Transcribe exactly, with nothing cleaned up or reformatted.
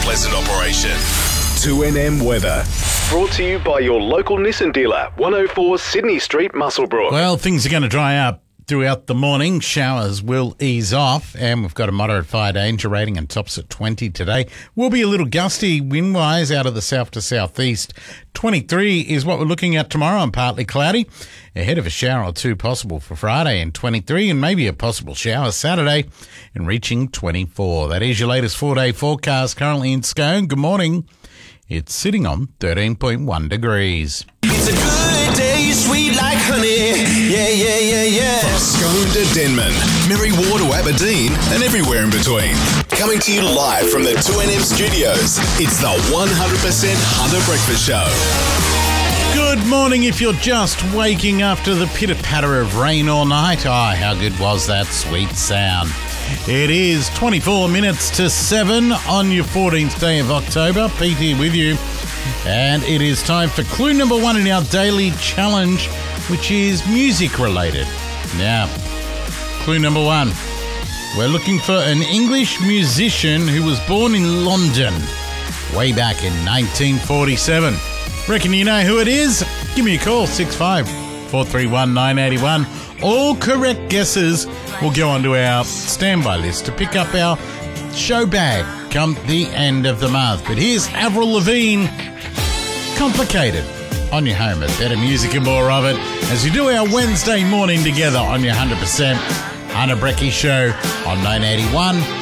pleasant operation. two N M weather. Brought to you by your local Nissan dealer, one oh four Sydney Street, Muswellbrook. Well, things are going to dry up throughout the morning. Showers will ease off, and we've got a moderate fire danger rating and tops at twenty today. Will be a little gusty wind-wise out of the south to southeast. twenty-three is what we're looking at tomorrow, and partly cloudy. Ahead of a shower or two possible for Friday and twenty-three, and maybe a possible shower Saturday and reaching twenty-four. That is your latest four-day forecast currently in Scone. Good morning. It's sitting on thirteen point one degrees. It's a good day, sweet like honey. Yeah, yeah, yeah, yeah. From Scone to Denman, Mary Ward to Aberdeen, and everywhere in between. Coming to you live from the two N M studios, it's the one hundred percent Hunter Breakfast Show. Good morning if you're just waking after the pitter-patter of rain all night. Ah, how good was that sweet sound? It is twenty-four minutes to seven on your fourteenth day of October. Pete here with you. And it is time for clue number one in our daily challenge, which is music related. Now, clue number one. We're looking for an English musician who was born in London way back in nineteen forty-seven. Reckon you know who it is? Give me a call, six five four three one nine eight one. All correct guesses will go onto our standby list to pick up our show bag come the end of the month. But here's Avril Lavigne, Complicated, on your home at Better Music and more of it as we do our Wednesday morning together on your one hundred percent Hunter Brecky Show on nine eighty-one